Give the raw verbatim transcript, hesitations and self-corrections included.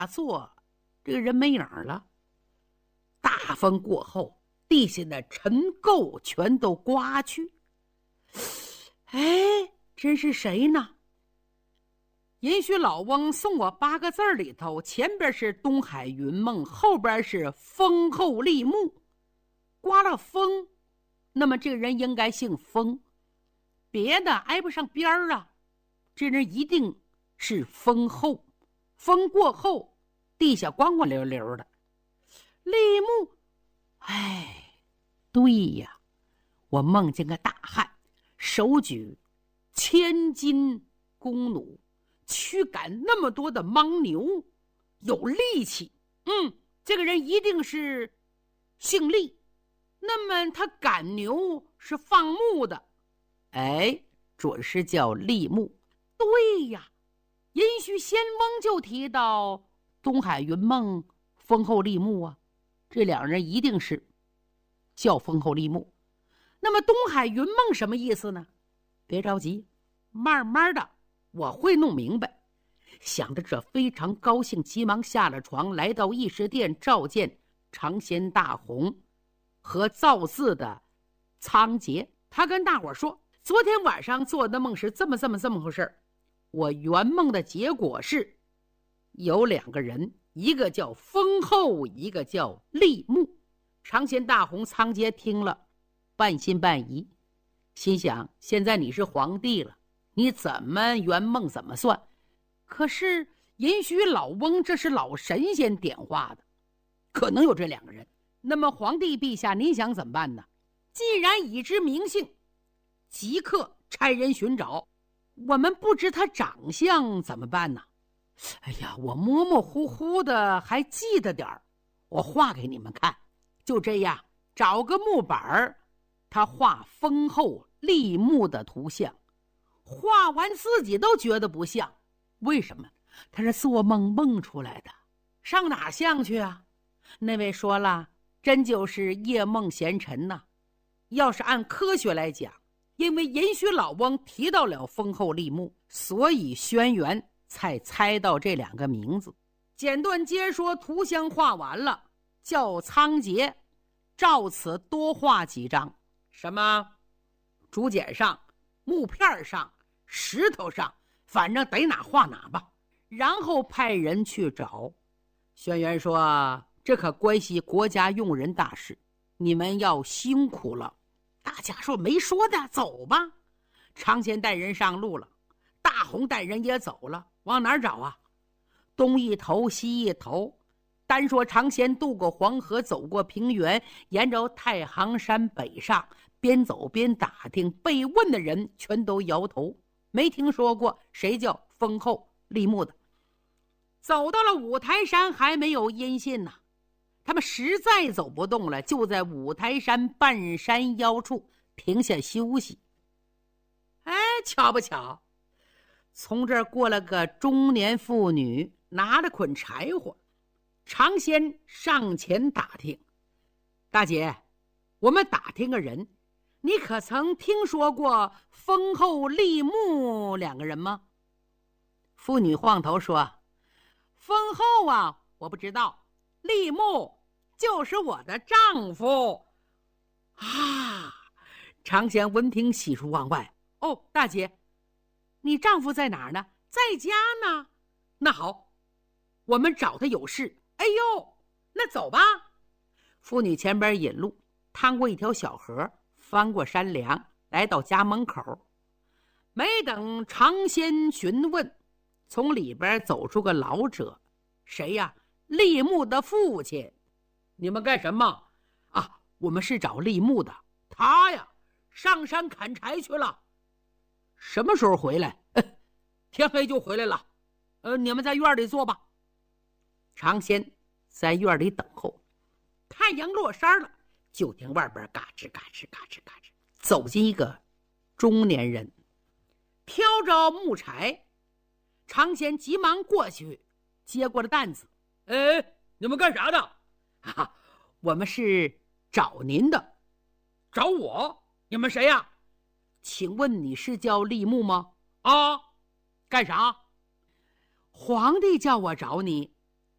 坐，这个人没影儿了。大风过后，地下的尘垢全都刮去。哎，这是谁呢？也许老翁送我八个字里头，前边是东海云梦，后边是丰厚立木。刮了风，那么这个人应该姓丰，别的挨不上边儿啊。这人一定是丰厚，风过后，地下光光溜溜的。立木，哎，对呀，我梦见个大汉，手举千斤弓弩，驱赶那么多的牦牛，有力气。嗯，这个人一定是姓厉。那么他赶牛是放牧的，哎，准是叫立木。对呀，殷墟仙翁就提到东海云梦、丰厚立木啊，这两人一定是叫丰厚立木。那么东海云梦什么意思呢？别着急，慢慢的我会弄明白。想着这非常高兴，急忙下了床，来到议事殿，召见长仙大红和造字的仓颉。他跟大伙说，昨天晚上做的梦是这么这么这么回事。我圆梦的结果是有两个人，一个叫丰厚，一个叫立木。长仙大红仓颉听了半信半疑，心想现在你是皇帝了，你怎么圆梦怎么算。可是允许老翁这是老神仙点化的，可能有这两个人。那么皇帝陛下您想怎么办呢？既然已知名姓，即刻差人寻找。我们不知他长相怎么办呢？哎呀，我模模糊糊的还记得点儿，我画给你们看。就这样，找个木板，他画丰厚立木的图像，画完自己都觉得不像。为什么？他是做梦梦出来的，上哪像去啊？那位说了，真就是夜梦闲尘呐、啊。要是按科学来讲，因为殷墟老翁提到了丰厚立木，所以轩辕才猜到这两个名字。简短接说，图像画完了，叫仓颉照此多画几张，什么竹简上、木片上、石头上，反正得哪画哪吧。然后派人去找。轩辕说，这可关系国家用人大事，你们要辛苦了。大家说没说的，走吧。长仙带人上路了，大红带人也走了，往哪儿找啊？东一头西一头，单说长仙渡过黄河，走过平原，沿着太行山北上，边走边打听，被问的人全都摇头，没听说过谁叫丰厚立木的。走到了五台山，还没有音信呢。他们实在走不动了，就在五台山半山腰处停下休息。哎，巧不巧，从这儿过了个中年妇女，拿了捆柴火。长仙上前打听，大姐，我们打听个人，你可曾听说过丰厚立木两个人吗？妇女晃头说，丰厚啊，我不知道，立木就是我的丈夫啊！长仙闻听喜出望外。哦，大姐，你丈夫在哪儿呢？在家呢。那好，我们找他有事。哎呦，那走吧。妇女前边引路，趟过一条小河，翻过山梁，来到家门口。没等长仙询问，从里边走出个老者。谁呀？立木的父亲。你们干什么啊？我们是找立木的。他呀，上山砍柴去了。什么时候回来？天黑就回来了。呃，你们在院里坐吧。长仙在院里等候。太阳落山了，就听外边嘎吱嘎吱嘎吱嘎吱，走进一个中年人，挑着木柴。长仙急忙过去接过了担子。哎，你们干啥的？啊，我们是找您的。找我？你们谁呀？请问你是叫立木吗？啊，干啥？皇帝叫我找你，